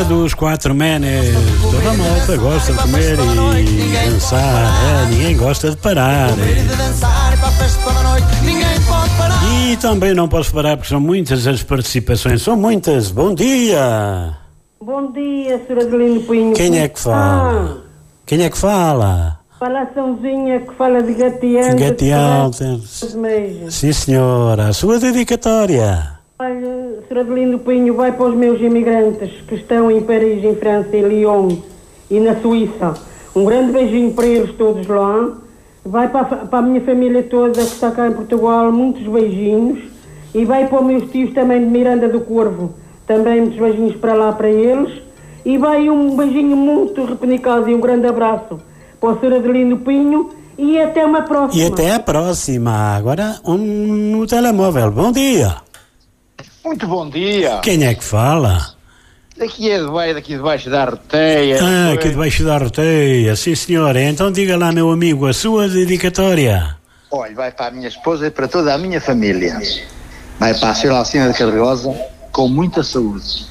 É dos quatro menes. Toda a malta gosta de comer e dançar. Ninguém gosta de parar. E também não posso parar porque são muitas as participações. São muitas. Bom dia. Bom dia, Sra. Adelino Pinho. Quem é que fala? Quem é que fala? Fala a Sãozinha que fala de Gateante. Gateante. Sim, senhora. A sua dedicatória. Olha, Sr. Adelino Pinho, vai para os meus imigrantes que estão em Paris, em França, em Lyon e na Suíça. Um grande beijinho para eles todos lá. Vai para a minha família toda que está cá em Portugal, muitos beijinhos. E vai para os meus tios também de Miranda do Corvo, também muitos beijinhos para lá para eles. E vai um beijinho muito repenicado e um grande abraço para o Sr. Adelino Pinho e até uma próxima. E até a próxima. Agora no telemóvel. Bom dia. Muito bom dia. Quem é que fala? Daqui debaixo da Arteia. Aqui debaixo da Arteia. Sim, senhora. Então diga lá, meu amigo, a sua dedicatória. Olha, vai para a minha esposa e para toda a minha família. Vai para a Sra. Alcina de Carregosa com muita saúde.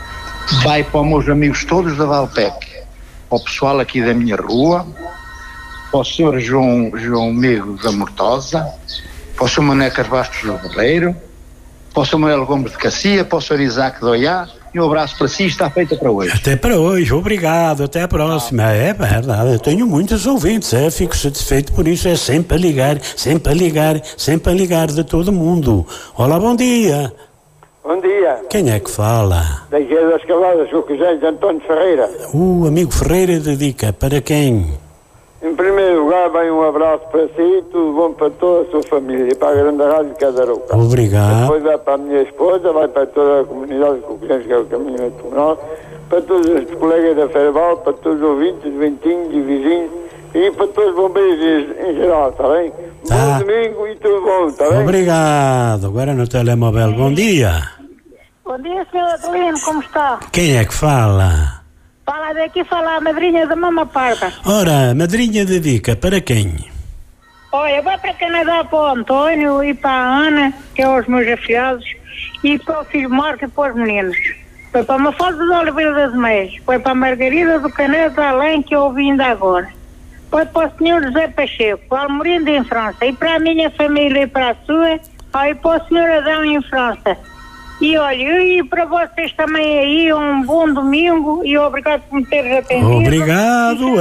Vai para os meus amigos todos da Valpec. Para o pessoal aqui da minha rua. Para o Sr. João Mego da Mortosa. Para o Sr. Mané Bastos do Barreiro. Para o Sr. Manuel Gomes de Cacia. Para o Sr. Isaac de Oiá. E um abraço para si, está feita para hoje. Até para hoje, obrigado, até a próxima. É verdade, eu tenho muitos ouvintes, fico satisfeito por isso, é sempre a ligar, sempre a ligar, sempre a ligar de todo mundo. Olá, bom dia. Bom dia. Quem é que fala? Da Guia das Cavadas, o Cusé de António Ferreira. O amigo Ferreira dedica para quem? Em primeiro lugar, vai um abraço para si, tudo bom para toda a sua família e para a grande rádio Cadaruca. Obrigado. Depois vai para a minha esposa, vai para toda a comunidade de Coquilhões, que é o caminho natural, para todos os colegas da Feiral, para todos os ouvintes, ventinhos e vizinhos e para todos os bombeiros em geral, está bem? Tá. Bom domingo e tudo bom, está bem? Obrigado. Agora no telemóvel, bom dia. Bom dia, Sr. Adelino, como está? Quem é que fala? Fala daqui, fala a madrinha da Mama Parca. Ora, madrinha dedica para quem? Olha, vai para Canadá para o António e para a Ana, que é os meus afilhados, e para o filho Marco e para os meninos. Foi para a Mafalda de Oliveira das Meias, foi para a Margarida do Canedo além, que eu ouvi ainda agora. Foi para o Sr. José Pacheco, para o Almorindo em França, e para a minha família e para a sua, e para o Sr. Adão em França. E olha, e para vocês também aí, um bom domingo e obrigado por me teres atendido. Obrigado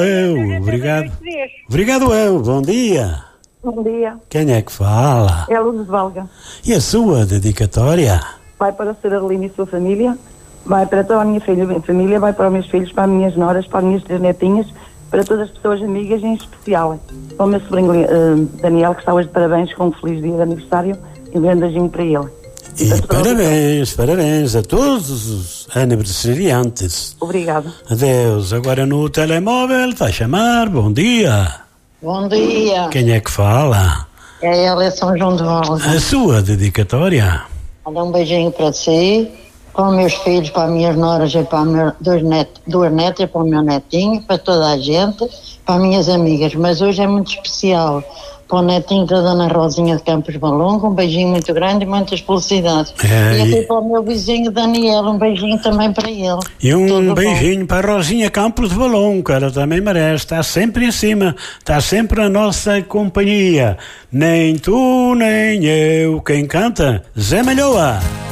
eu, bom dia. Bom dia. Quem é que fala? É a Luz de Valga. E a sua dedicatória? Vai para a Sra. Adelino e sua família, vai para toda a minha família, vai para os meus filhos, para as minhas noras, para as minhas 3 netinhas, para todas as pessoas amigas, em especial para o meu sobrinho Daniel, que está hoje de parabéns, com um feliz dia de aniversário, e um grande beijinho para ele. E parabéns a todos os aniversariantes. Obrigada. Adeus. Agora no telemóvel, vai chamar. Bom dia. Bom dia. Quem é que fala? É ela, é São João de Valga. A sua dedicatória? Manda um beijinho para si, para os meus filhos, para as minhas noras e para duas netas, para o meu netinho, para toda a gente, para as minhas amigas. Mas hoje é muito especial. Para o netinho da Dona Rosinha de Campos Balongo, um beijinho muito grande e muitas felicidades. E aqui para o meu vizinho Daniel, um beijinho também para ele. E um beijinho para a Rosinha Campos de Balongo, que ela também merece, está sempre em cima, está sempre a nossa companhia. Nem tu, nem eu, quem canta, Zé Malhoa.